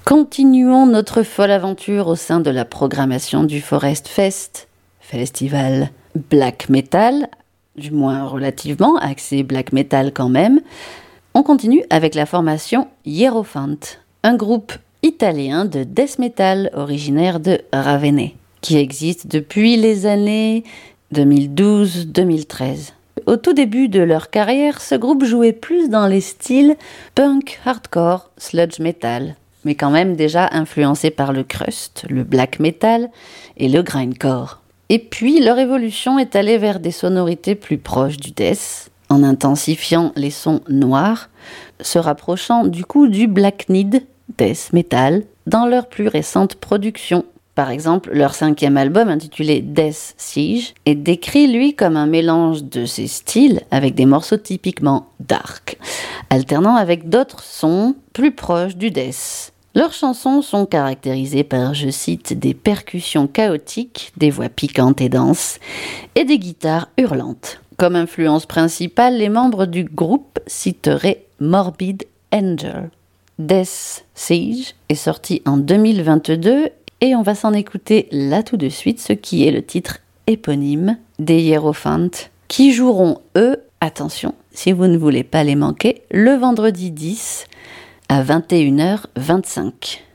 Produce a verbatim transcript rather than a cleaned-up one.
Continuons notre folle aventure au sein de la programmation du Forest Fest, festival black metal, du moins relativement, axé black metal quand même. On continue avec la formation Hierophant, un groupe italien de death metal originaire de Ravenna, qui existe depuis les années deux mille douze deux mille treize. Au tout début de leur carrière, ce groupe jouait plus dans les styles punk, hardcore, sludge metal, mais quand même déjà influencé par le crust, le black metal et le grindcore. Et puis leur évolution est allée vers des sonorités plus proches du death, en intensifiant les sons noirs, se rapprochant du coup du blacknid, death metal, dans leur plus récente production. Par exemple, leur cinquième album intitulé Death Siege est décrit lui comme un mélange de ces styles avec des morceaux typiquement dark, alternant avec d'autres sons plus proches du death. Leurs chansons sont caractérisées par, je cite, des percussions chaotiques, des voix piquantes et denses et des guitares hurlantes. Comme influence principale, les membres du groupe citeraient Morbid Angel. Death Siege est sorti en deux mille vingt-deux et on va s'en écouter là tout de suite, ce qui est le titre éponyme des Hierophant, qui joueront, eux, attention, si vous ne voulez pas les manquer, le vendredi dix à vingt et une heures vingt-cinq.